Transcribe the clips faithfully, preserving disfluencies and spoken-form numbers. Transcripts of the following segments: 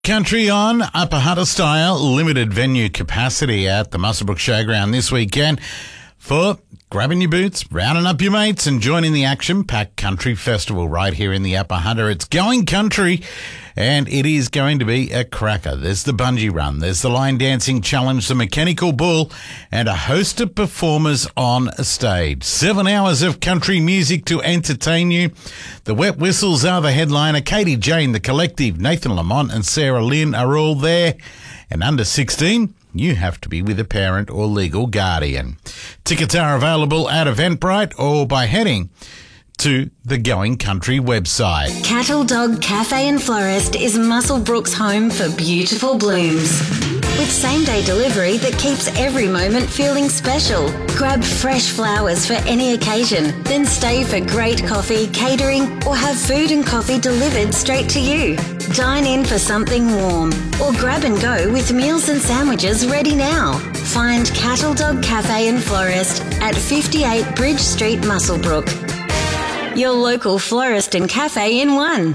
Country on Upper Hunter style, limited venue capacity at the Muswellbrook Showground this weekend for grabbing your boots, rounding up your mates and joining the action-packed country festival right here in the Upper Hunter. It's going country and it is going to be a cracker. There's the bungee run, there's the line dancing challenge, the mechanical bull and a host of performers on stage. Seven hours of country music to entertain you. The Wet Whistles are the headliner. Katie Jane, The Collective, Nathan Lamont and Sarah Lynn are all there. And under sixteen, you have to be with a parent or legal guardian. Tickets are available at Eventbrite or by heading to the Going Country website. Cattle Dog Cafe and Florist is Muswellbrook's home for beautiful blooms. With same-day delivery that keeps every moment feeling special. Grab fresh flowers for any occasion, then stay for great coffee, catering, or have food and coffee delivered straight to you. Dine in for something warm, or grab and go with meals and sandwiches ready now. Find Cattle Dog Cafe and Florist at fifty-eight Bridge Street, Muswellbrook. Your local florist and cafe in one.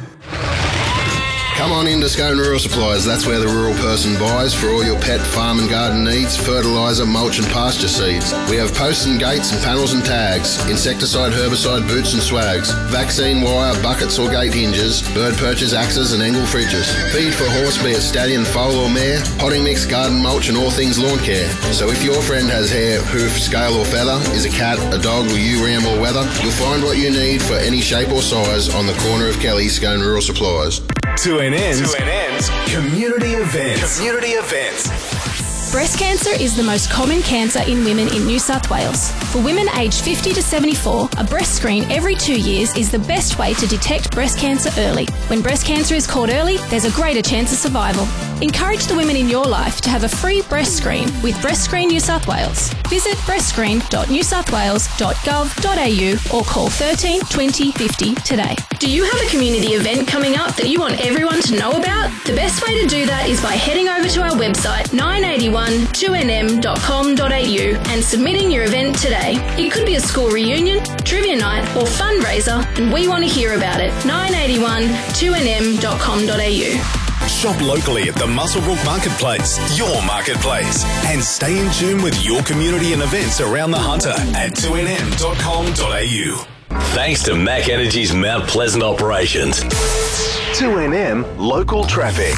Come on in to Scone Rural Supplies. That's where the rural person buys for all your pet, farm and garden needs, fertiliser, mulch and pasture seeds. We have posts and gates and panels and tags, insecticide, herbicide, boots and swags, vaccine wire, buckets or gate hinges, bird perches, axes and angle fridges. Feed for horse, be it stallion, foal or mare, potting mix, garden mulch and all things lawn care. So if your friend has hair, hoof, scale or feather, is a cat, a dog or you ram or weather, you'll find what you need for any shape or size on the corner of Kelly, Scone Rural Supplies. two N N's, two N N's community events. Community events. Breast cancer is the most common cancer in women in New South Wales. For women aged fifty to seventy-four, a breast screen every two years is the best way to detect breast cancer early. When breast cancer is caught early, there's a greater chance of survival. Encourage the women in your life to have a free breast screen with Breast Screen New South Wales. Visit breast screen dot new south wales dot gov dot a u or call thirteen twenty fifty today. Do you have a community event coming up that you want everyone to know about? The best way to do that is by heading over to our website nine eighty-one two n m dot com dot a u and submitting your event today. It could be a school reunion, trivia night or fundraiser and we want to hear about it. nine eighty-one two n m dot com dot a u. Shop locally at the Muswellbrook Marketplace, your marketplace. And stay in tune with your community and events around the Hunter at two n m dot com dot a u. Thanks to Mac Energy's Mount Pleasant operations. two N M local traffic.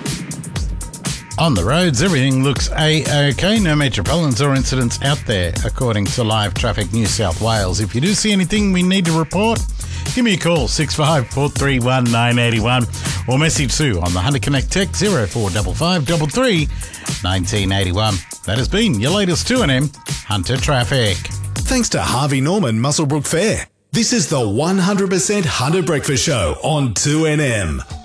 On the roads, everything looks A-OK. No metropolitans or incidents out there, according to Live Traffic New South Wales. If you do see anything we need to report, give me a call, six five four three one nine eight one, or message Sue on the Hunter Connect text zero four five five three three one nine eight one. That has been your latest two N M Hunter Traffic. Thanks to Harvey Norman Muswellbrook Fair. This is the one hundred percent Hunter Breakfast Show on two N M.